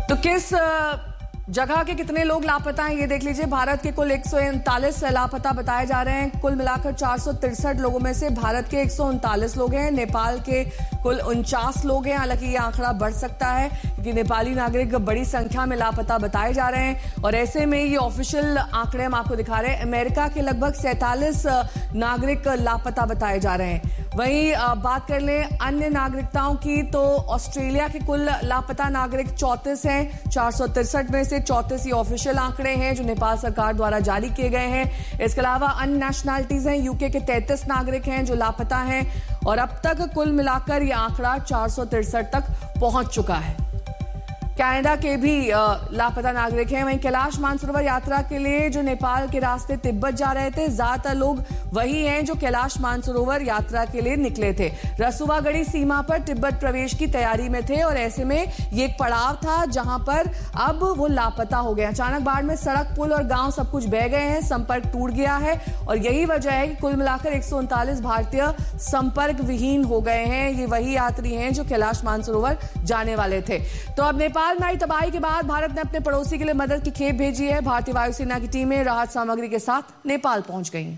तो किस जगह के कितने लोग लापता हैं ये देख लीजिए। भारत के कुल 139 लापता बताए जा रहे हैं। कुल मिलाकर 463 लोगों में से भारत के 139 लोग हैं। नेपाल के कुल 49 लोग हैं। हालांकि ये आंकड़ा बढ़ सकता है क्योंकि नेपाली नागरिक बड़ी संख्या में लापता बताए जा रहे हैं और ऐसे में ये ऑफिशियल आंकड़े हम आपको दिखा रहे हैं। अमेरिका के लगभग 47 नागरिक लापता बताए जा रहे हैं। वहीं बात कर लें अन्य नागरिकताओं की तो ऑस्ट्रेलिया के कुल लापता नागरिक 34 हैं। 463 में से 34 ये ऑफिशियल आंकड़े हैं जो नेपाल सरकार द्वारा जारी किए गए हैं। इसके अलावा अन्य नेशनलिटीज हैं। यूके के 33 नागरिक हैं जो लापता हैं और अब तक कुल मिलाकर यह आंकड़ा 463 तक पहुंच चुका है। कनाडा के भी लापता नागरिक हैं। वहीं कैलाश मानसरोवर यात्रा के लिए जो नेपाल के रास्ते तिब्बत जा रहे थे, ज्यादातर लोग वही हैं जो कैलाश मानसरोवर यात्रा के लिए निकले थे। रसुवागढ़ी सीमा पर तिब्बत प्रवेश की तैयारी में थे और ऐसे में ये एक पड़ाव था जहां पर अब वो लापता हो गए। अचानक बाढ़ में सड़क, पुल और गांव सब कुछ बह गए हैं, संपर्क टूट गया है और यही वजह है कि कुल मिलाकर 139 भारतीय संपर्क विहीन हो गए हैं। ये वही यात्री हैं जो कैलाश मानसरोवर जाने वाले थे। तो अब नेपाल में आई तबाही के बाद भारत ने अपने पड़ोसी के लिए मदद की खेप भेजी है। भारतीय वायुसेना की टीमें राहत सामग्री के साथ नेपाल पहुंच गई हैं।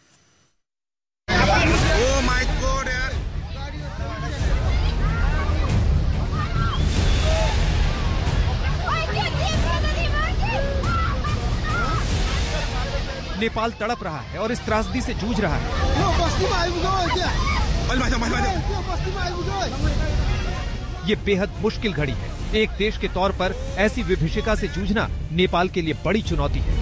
नेपाल तड़प रहा है और इस त्रासदी से जूझ रहा है। ये बेहद मुश्किल घड़ी है। एक देश के तौर पर ऐसी विभीषिका से जूझना नेपाल के लिए बड़ी चुनौती है।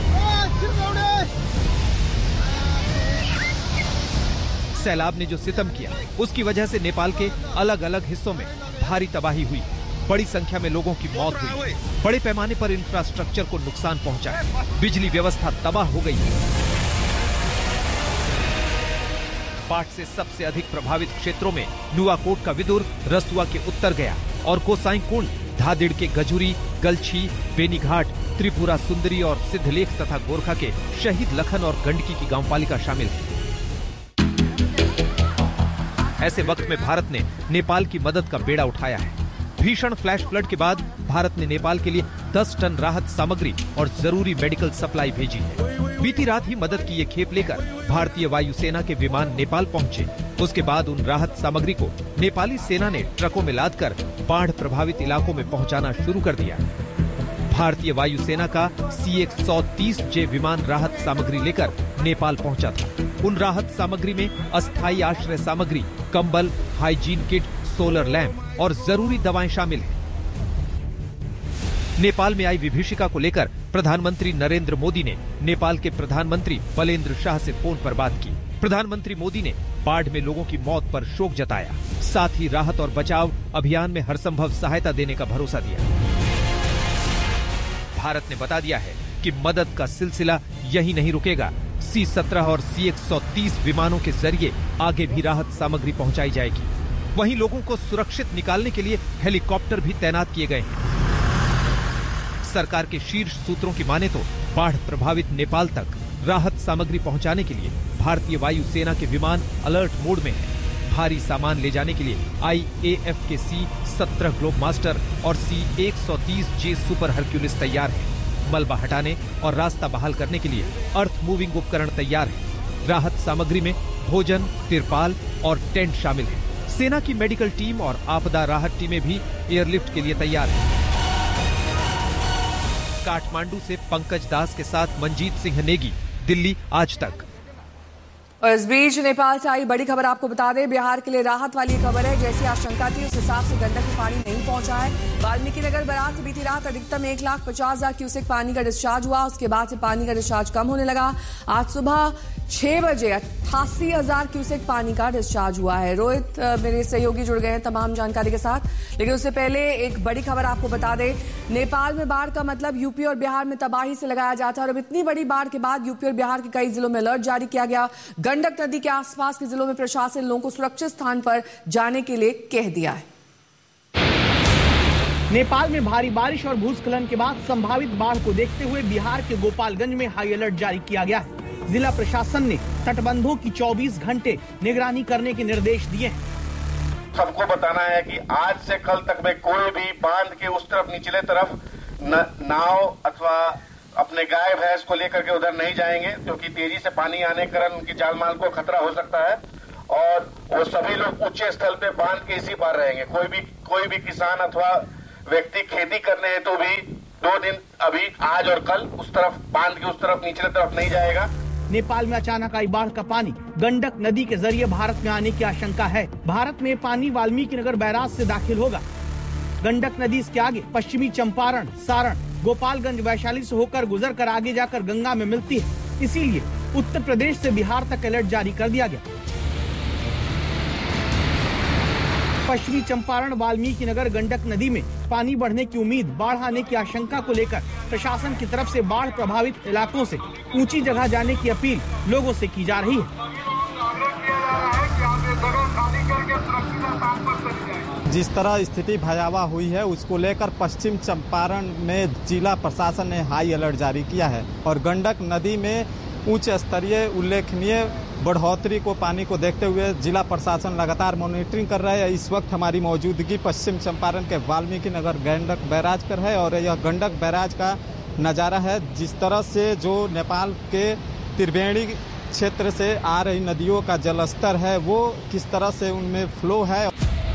सैलाब ने जो सितम किया उसकी वजह से नेपाल के अलग अलग हिस्सों में भारी तबाही हुई। बड़ी संख्या में लोगों की मौत हुई। बड़े पैमाने पर इंफ्रास्ट्रक्चर को नुकसान पहुंचा है। बिजली व्यवस्था तबाह हो गई है। बाढ़ से सबसे अधिक प्रभावित क्षेत्रों में नुआकोट का विदुर, रसुआ के उत्तर गया और गोसाईकुंड, धादिड़ के गजुरी, गलछी, बेनीघाट, त्रिपुरा सुंदरी और सिद्धलेख तथा गोरखा के शहीद लखन और गंडकी की गांवपालिका शामिल है। ऐसे वक्त में भारत ने नेपाल की मदद का बेड़ा उठाया है। भीषण फ्लैश फ्लड के बाद भारत ने नेपाल के लिए 10 टन राहत सामग्री और जरूरी मेडिकल सप्लाई भेजी है। बीती रात ही मदद की ये खेप लेकर भारतीय वायुसेना के विमान नेपाल पहुंचे। उसके बाद उन राहत सामग्री को नेपाली सेना ने ट्रकों में लादकर बाढ़ प्रभावित इलाकों में पहुंचाना शुरू कर दिया। भारतीय वायुसेना का C-130J विमान राहत सामग्री लेकर नेपाल पहुंचा था। उन राहत सामग्री में अस्थायी आश्रय सामग्री, कंबल, हाइजीन किट, सोलर लैंप और जरूरी दवाएं शामिल हैं। नेपाल में आई विभीषिका को लेकर प्रधानमंत्री नरेंद्र मोदी ने नेपाल के प्रधानमंत्री बलेंद्र शाह से फोन पर बात की। प्रधानमंत्री मोदी ने बाढ़ में लोगों की मौत पर शोक जताया, साथ ही राहत और बचाव अभियान में हरसंभव सहायता देने का भरोसा दिया। भारत ने बता दिया है कि मदद का सिलसिला यही नहीं रुकेगा। C-17 और C-130 विमानों के जरिए आगे भी राहत सामग्री पहुंचाई जाएगी। वहीं लोगों को सुरक्षित निकालने के लिए हेलीकॉप्टर भी तैनात किए गए हैं। सरकार के शीर्ष सूत्रों की माने तो बाढ़ प्रभावित नेपाल तक राहत सामग्री पहुंचाने के लिए भारतीय वायुसेना के विमान अलर्ट मोड में हैं। भारी सामान ले जाने के लिए IAF के C-17 ग्लोब मास्टर और C-130J सुपर हरक्यूलिस तैयार हैं। मलबा हटाने और रास्ता बहाल करने के लिए अर्थ मूविंग उपकरण तैयार है। राहत सामग्री में भोजन, तिरपाल और टेंट शामिल है। सेना की मेडिकल टीम और आपदा राहत टीमें भी एयरलिफ्ट के लिए तैयार हैं। काठमांडू से पंकज दास के साथ मंजीत सिंह नेगी, दिल्ली आज तक। और इस बीच नेपाल से आई बड़ी खबर आपको बता दें, बिहार के लिए राहत वाली खबर है। जैसी आशंका थी उस हिसाब से गंडक में पानी नहीं पहुंचा है। वाल्मीकि नगर बराज से बीती रात अधिकतम 1,50,000 क्यूसेक पानी का डिस्चार्ज हुआ। उसके बाद से पानी का डिस्चार्ज कम होने लगा। आज सुबह 6 बजे 88,000 क्यूसेक पानी का डिस्चार्ज हुआ है। रोहित मेरे सहयोगी जुड़ गए हैं तमाम जानकारी के साथ, लेकिन उससे पहले एक बड़ी खबर आपको बता दें। नेपाल में बाढ़ का मतलब यूपी और बिहार में तबाही से लगाया जाता है और अब इतनी बड़ी बाढ़ के बाद यूपी और बिहार के कई जिलों में अलर्ट जारी किया गया। गंडक नदी के आसपास के जिलों में प्रशासन लोगों को सुरक्षित स्थान पर जाने के लिए कह दिया है। नेपाल में भारी बारिश और भूस्खलन के बाद संभावित बाढ़ को देखते हुए बिहार के गोपालगंज में हाई अलर्ट जारी किया गया है। जिला प्रशासन ने तटबंधों की 24 घंटे निगरानी करने के निर्देश दिए हैं। सबको बताना है कि आज से कल तक में कोई भी बांध के उस तरफ निचले तरफ नाव अथवा अपने गाय भैंस को लेकर के उधर नहीं जाएंगे, क्योंकि तेजी से पानी आने के कारण उनकी जान माल को खतरा हो सकता है। और वो सभी लोग ऊंचे स्थल पे बांध के इसी पार रहेंगे। कोई भी किसान अथवा व्यक्ति खेती करने है तो भी 2 दिन अभी आज और कल उस तरफ बांध के उस तरफ निचले तरफ नहीं जाएगा। नेपाल में अचानक आई बाढ़ का पानी गंडक नदी के जरिए भारत में आने की आशंका है। भारत में पानी वाल्मीकि नगर बैराज से दाखिल होगा। गंडक नदी इसके आगे पश्चिमी चंपारण, सारण, गोपालगंज, वैशाली से होकर गुजर कर आगे जाकर गंगा में मिलती है। इसीलिए उत्तर प्रदेश से बिहार तक अलर्ट जारी कर दिया गया। पश्चिमी चंपारण, वाल्मीकि नगर, गंडक नदी में पानी बढ़ने की उम्मीद, बाढ़ आने की आशंका को लेकर प्रशासन की तरफ से बाढ़ प्रभावित इलाकों से ऊंची जगह जाने की अपील लोगों से की जा रही है। जिस तरह स्थिति भयावह हुई है उसको लेकर पश्चिम चंपारण में जिला प्रशासन ने हाई अलर्ट जारी किया है और गंडक नदी में उच्च स्तरीय उल्लेखनीय बढ़ोतरी को पानी को देखते हुए जिला प्रशासन लगातार मॉनिटरिंग कर रहा है। इस वक्त हमारी मौजूदगी पश्चिम चंपारण के वाल्मीकि नगर गंडक बैराज पर है और यह गंडक बैराज का नज़ारा है। जिस तरह से जो नेपाल के त्रिवेणी क्षेत्र से आ रही नदियों का जलस्तर है वो किस तरह से उनमें फ्लो है।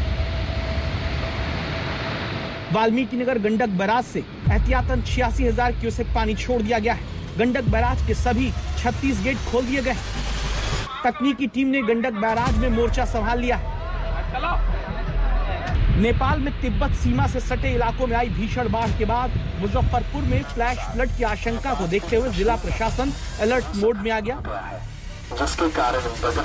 वाल्मीकि नगर गंडक बैराज से एहतियातन 86,000 क्यूसेक पानी छोड़ दिया गया है। गंडक बैराज के सभी 36 गेट खोल दिए गए। तकनीकी टीम ने गंडक बैराज में मोर्चा संभाल लिया है। नेपाल में तिब्बत सीमा से सटे इलाकों में आई भीषण बाढ़ के बाद मुजफ्फरपुर में फ्लैश फ्लड की आशंका को देखते हुए जिला प्रशासन अलर्ट मोड में आ गया। जिसके कारण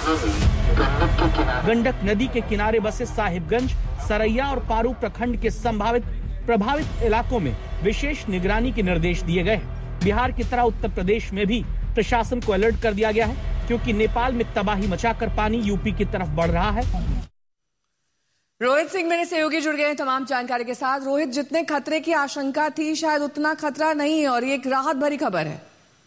गंडक नदी के किनारे बसे साहिबगंज, सरैया और पारू प्रखंड के संभावित प्रभावित इलाकों में विशेष निगरानी के निर्देश दिए गए हैं। बिहार की तरह उत्तर प्रदेश में भी प्रशासन को अलर्ट कर दिया गया है, क्योंकि नेपाल में तबाही मचाकर पानी यूपी की तरफ बढ़ रहा है। रोहित सिंह मेरे सहयोगी जुड़ गए हैं तमाम जानकारी के साथ। रोहित, जितने खतरे की आशंका थी शायद उतना खतरा नहीं है और ये एक राहत भरी खबर है।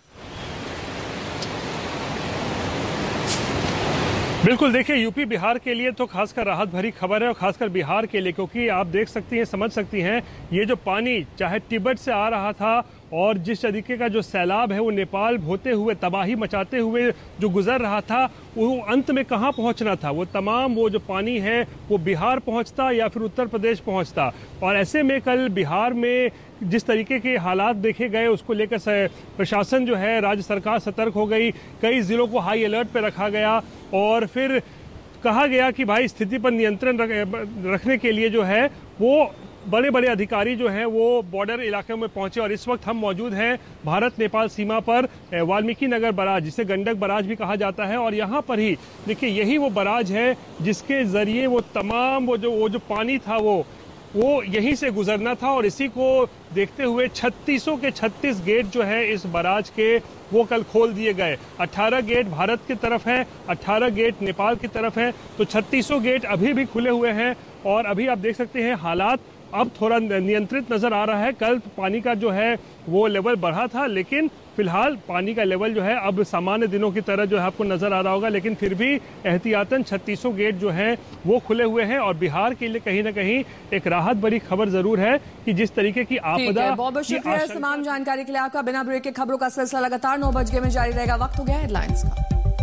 बिल्कुल, देखिए यूपी बिहार के लिए तो खासकर राहत भरी खबर है और खासकर बिहार के लिए, क्योंकि आप देख सकती हैं, समझ सकती हैं, ये जो पानी चाहे तिब्बत से आ रहा था और जिस तरीके का जो सैलाब है वो नेपाल होते हुए तबाही मचाते हुए जो गुजर रहा था वो अंत में कहाँ पहुँचना था। वो तमाम वो जो पानी है वो बिहार पहुँचता या फिर उत्तर प्रदेश पहुँचता। और ऐसे में कल बिहार में जिस तरीके के हालात देखे गए उसको लेकर प्रशासन जो है, राज्य सरकार सतर्क हो गई। कई जिलों को हाई अलर्ट पे रखा गया और फिर कहा गया कि भाई स्थिति पर नियंत्रण रखने के लिए जो है वो बड़े बड़े अधिकारी जो हैं वो बॉर्डर इलाकों में पहुंचे। और इस वक्त हम मौजूद हैं भारत नेपाल सीमा पर वाल्मीकि नगर बराज, जिसे गंडक बराज भी कहा जाता है। और यहाँ पर ही देखिए यही वो बराज है जिसके जरिए वो तमाम वो जो पानी था वो यहीं से गुजरना था। और इसी को देखते हुए 36 के 36 गेट जो है इस बराज के वो कल खोल दिए गए। 18 गेट भारत की तरफ है, 18 गेट नेपाल की तरफ है, तो 36 गेट अभी भी खुले हुए हैं। और अभी आप देख सकते हैं हालात अब थोड़ा नियंत्रित नजर आ रहा है। कल पानी का जो है वो लेवल बढ़ा था, लेकिन फिलहाल पानी का लेवल जो है अब सामान्य दिनों की तरह जो है आपको नजर आ रहा होगा। लेकिन फिर भी एहतियातन 36 गेट जो हैं वो खुले हुए हैं और बिहार के लिए कहीं ना कहीं एक राहत भरी खबर जरूर है कि जिस तरीके की आपदा। बहुत बहुत शुक्रिया इस तमाम जानकारी के लिए आपका। बिना ब्रेक के खबरों का सिलसिला लगातार 9 बजे में जारी रहेगा। वक्त हो गया हेडलाइंस का।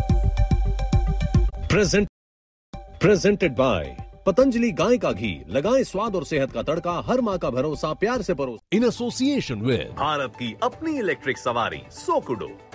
प्रेजेंटेड बाय पतंजलि गाय का घी, लगाएं स्वाद और सेहत का तड़का, हर माँ का भरोसा, प्यार से परोस। इन एसोसिएशन विद भारत की अपनी इलेक्ट्रिक सवारी सोकुडो।